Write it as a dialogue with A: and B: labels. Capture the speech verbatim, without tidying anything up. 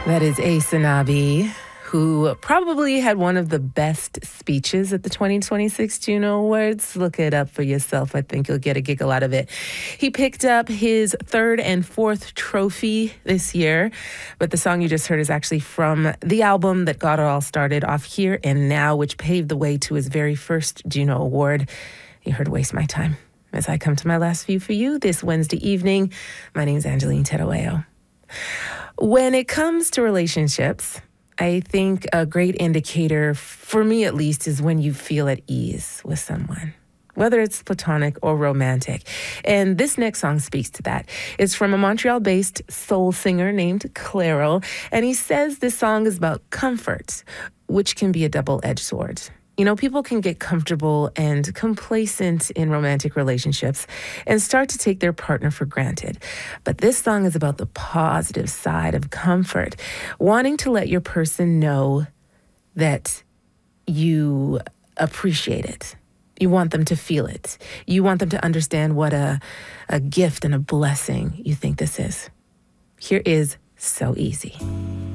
A: That is Aysanabee, who probably had one of the best speeches at the twenty twenty-six Juno Awards. Look it up for yourself. I think you'll get a giggle out of it. He picked up his third and fourth trophy this year, but the song you just heard is actually from the album that got it all started, Off Here and Now, which paved the way to his very first Juno Award. You heard Waste My Time. As I come to my last view for you this Wednesday evening, my name is Angeline Terueo. When it comes to relationships, I think a great indicator, for me at least, is when you feel at ease with someone, whether it's platonic or romantic. And this next song speaks to that. It's from a Montreal-based soul singer named Clairo, and he says this song is about comfort, which can be a double-edged sword. You know, people can get comfortable and complacent in romantic relationships and start to take their partner for granted. But this song is about the positive side of comfort, wanting to let your person know that you appreciate it. You want them to feel it. You want them to understand what a, a gift and a blessing you think this is. Here is So Easy.